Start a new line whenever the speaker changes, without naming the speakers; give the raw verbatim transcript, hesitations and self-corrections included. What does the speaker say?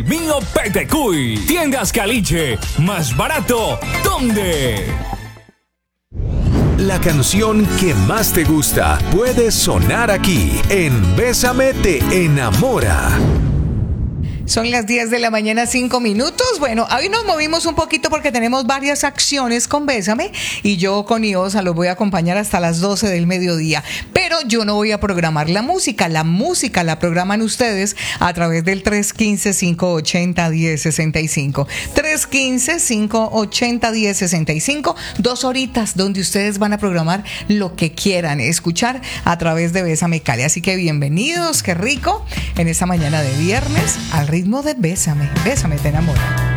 Mío Petecuy, tiendas Caliche, más barato, ¿dónde?
La canción que más te gusta puede sonar aquí en Bésame te enamora.
Son las diez de la mañana, cinco minutos. Bueno, hoy nos movimos un poquito porque tenemos varias acciones con Bésame y yo con Iosa los voy a acompañar hasta las doce del mediodía. Pero yo no voy a programar la música. La música la programan ustedes a través del tres uno cinco, cinco ocho cero, uno cero seis cinco. tres uno cinco, cinco ocho cero, uno cero seis cinco. Dos horitas donde ustedes van a programar lo que quieran escuchar a través de Bésame Cali. Así que bienvenidos, qué rico, en esta mañana de viernes al ritmo de Bésame. Bésame te enamora.